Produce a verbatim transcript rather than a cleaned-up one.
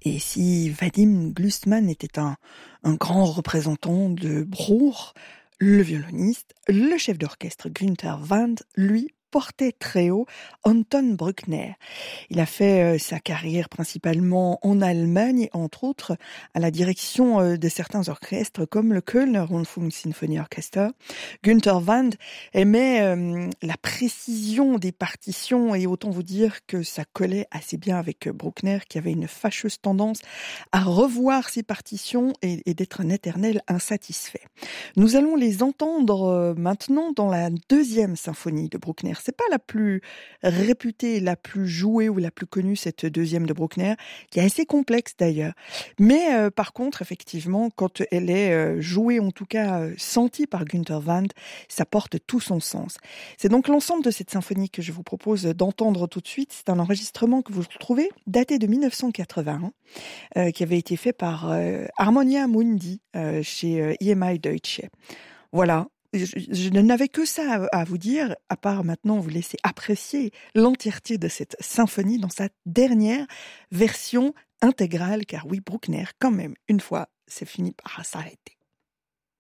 Et si Vadim Glusman était un, un grand représentant de Bruch, le violoniste, le chef d'orchestre Günther Wand, lui, portait très haut Anton Bruckner. Il a fait euh, sa carrière principalement en Allemagne, entre autres à la direction euh, de certains orchestres comme le Kölner Rundfunksinfonieorchester. Günther Wand aimait euh, la précision des partitions et autant vous dire que ça collait assez bien avec euh, Bruckner qui avait une fâcheuse tendance à revoir ses partitions et, et d'être un éternel insatisfait. Nous allons les entendre euh, maintenant dans la deuxième symphonie de Bruckner. C'est pas la plus réputée, la plus jouée ou la plus connue, cette deuxième de Bruckner, qui est assez complexe d'ailleurs. Mais euh, par contre, effectivement, quand elle est euh, jouée, en tout cas euh, sentie par Günther Wand, ça porte tout son sens. C'est donc l'ensemble de cette symphonie que je vous propose d'entendre tout de suite. C'est un enregistrement que vous retrouvez, daté de mille neuf cent quatre-vingt-un, euh, qui avait été fait par euh, Harmonia Mundi euh, chez euh, I M I Deutsche. Voilà. Je, je n'avais que ça à vous dire, à part maintenant vous laisser apprécier l'entièreté de cette symphonie dans sa dernière version intégrale, car oui, Bruckner, quand même, une fois, c'est fini par s'arrêter.